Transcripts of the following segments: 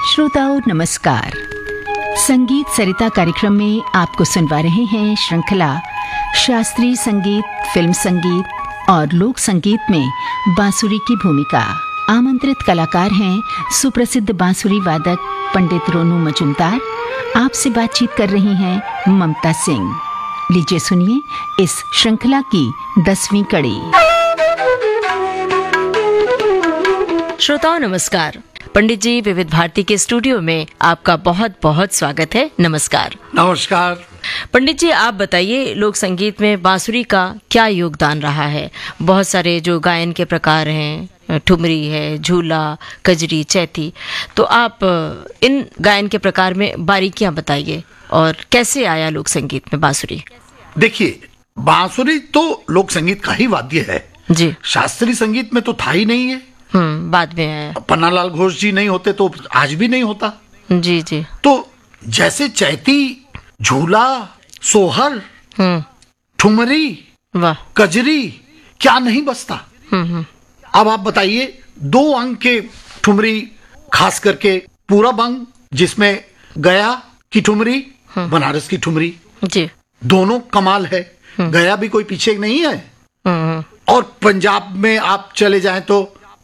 श्रोताओं नमस्कार। संगीत सरिता कार्यक्रम में आपको सुनवा रहे हैं श्रृंखला शास्त्रीय संगीत, फिल्म संगीत और लोक संगीत में बांसुरी की भूमिका। आमंत्रित कलाकार हैं सुप्रसिद्ध बांसुरी वादक पंडित रोनू मजूमदार। आपसे बातचीत कर रही हैं ममता सिंह। लीजिए सुनिए इस श्रृंखला की 10वीं कड़ी। श्रोताओं नमस्कार। पंडित जी, विविध भारती के स्टूडियो में आपका बहुत बहुत स्वागत है। नमस्कार। नमस्कार। पंडित जी, आप बताइए लोक संगीत में बांसुरी का क्या योगदान रहा है? बहुत सारे जो गायन के प्रकार हैं, ठुमरी है, झूला, कजरी, चैती, तो आप इन गायन के प्रकार में बारीकियां बताइए और कैसे आया लोक संगीत में बांसुरी? देखिए, बांसुरी तो लोक संगीत का ही वाद्य है जी। शास्त्रीय संगीत में तो था ही नहीं है। बाद में आया। पन्नालाल घोष जी नहीं होते तो आज भी नहीं होता। जी जी। तो जैसे चैती, झूला, सोहर, ठुमरी, वाह, कजरी, क्या नहीं बसता। अब आप बताइए, 2 अंग के ठुमरी, खास करके पूरब अंग जिसमें गया की ठुमरी, बनारस की ठुमरी जी, दोनों कमाल है। गया भी कोई पीछे नहीं है। और पंजाब में आप चले जाएं तो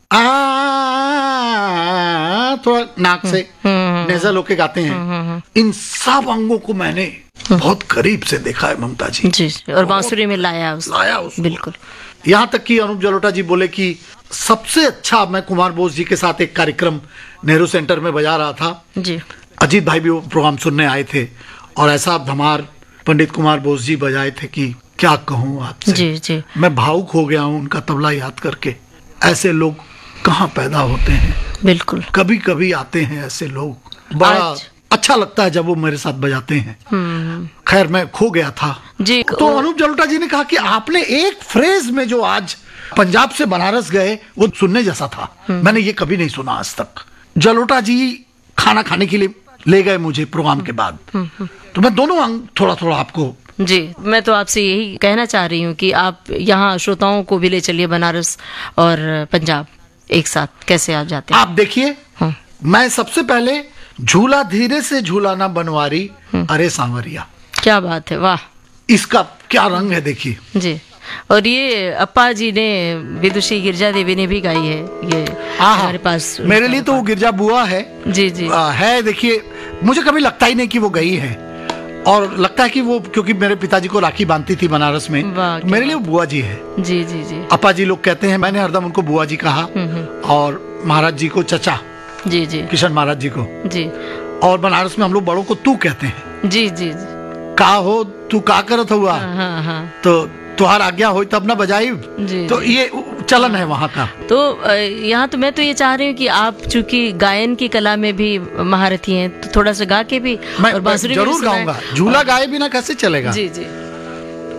थोड़ा नाक से नेजल होके गाते हैं। इन सब अंगों को मैंने बहुत करीब से देखा है ममता जी। जी, और बांसुरी में लाया उसको। बिल्कुल। यहाँ तक कि अनूप जलोटा जी बोले कि सबसे अच्छा, मैं कुमार बोस जी के साथ एक कार्यक्रम नेहरू सेंटर में बजा रहा था जी। अजीत भाई भी वो प्रोग्राम सुनने आए थे और ऐसा धमार पंडित कुमार बोस जी बजाए थे कि क्या कहूँ आपसे। जी जी। मैं भावुक हो गया हूँ उनका तबला याद करके। ऐसे लोग कहाँ पैदा होते हैं। बिल्कुल। कभी कभी आते हैं ऐसे लोग, बड़ा अच्छा लगता है जब वो मेरे साथ बजाते हैं। खैर, मैं खो गया था जी। तो अनूप जलोटा जी ने कहा कि आपने एक फ्रेज में जो आज पंजाब से बनारस गए वो सुनने जैसा था। मैंने ये कभी नहीं सुना आज तक। जलोटा जी खाना खाने के लिए ले गए मुझे प्रोग्राम के बाद, तो मैं दोनों अंग थोड़ा थोड़ा आपको। जी, मैं तो आपसे यही कहना चाह रही हूँ कि आप यहाँ श्रोताओं को भी ले चलिए बनारस और पंजाब एक साथ। कैसे आप जाते हैं? आप देखिए, मैं सबसे पहले झूला धीरे से झूलाना बनवारी, अरे सांवरिया। क्या बात है, वाह। इसका क्या रंग है देखिए जी। और ये अप्पा जी ने, विदुषी गिरजा देवी ने भी गाई है ये हमारे पास। मेरे लिए तो वो गिरजा बुआ है। जी जी। है, देखिए, मुझे कभी लगता ही नहीं कि वो गई है, और लगता है कि वो, क्योंकि मेरे पिताजी को राखी बांधती थी बनारस में, मेरे लिए वो बुआ जी है। जी जी जी। अप्पा जी लोग कहते हैं, मैंने हरदम उनको बुआ जी कहा, और महाराज जी को चचा। जी जी। किशन महाराज जी को जी। और बनारस में हम लोग बड़ों को तू कहते हैं। जी जी जी। का हो, तू का करत हुआ। तो तुहार आज्ञा हो तब ना बजाई। तो ये चलन है वहाँ का। तो यहाँ तो मैं तो ये चाह रही हूँ कि आप चूंकि गायन की कला में भी महारथी हैं, तो थोड़ा सा गा के भी मैं और बांसुरी जरूर गाऊंगा। झूला गाए बिना कैसे चलेगा। जी जी।